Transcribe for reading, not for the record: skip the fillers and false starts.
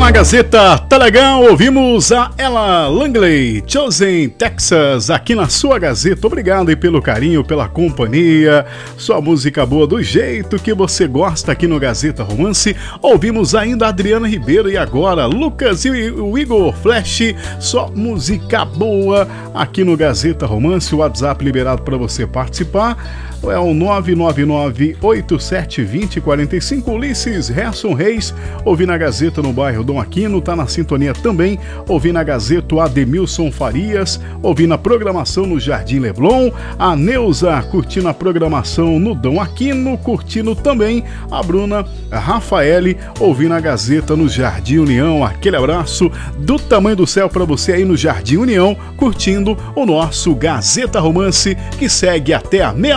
na Gazeta, tá legal? Ouvimos a Ella Langley, Chosen Texas, aqui na sua Gazeta. Obrigado aí pelo carinho, pela companhia, sua música boa do jeito que você gosta aqui no Gazeta Romance. Ouvimos ainda a Adriana Ribeiro e agora Lucas e o Igor Flash, só música boa aqui no Gazeta Romance. O WhatsApp liberado para você participar é o 999-8720-45. Ulisses Gerson Reis, ouvindo a Gazeta no bairro Dom Aquino, tá na sintonia também, ouvindo a Gazeta. O Ademilson Farias, ouvindo a programação no Jardim Leblon. A Neuza, curtindo a programação no Dom Aquino, curtindo também a Bruna Rafaele, ouvindo a Gazeta no Jardim União. Aquele abraço do tamanho do céu para você aí no Jardim União, curtindo o nosso Gazeta Romance, que segue até a meia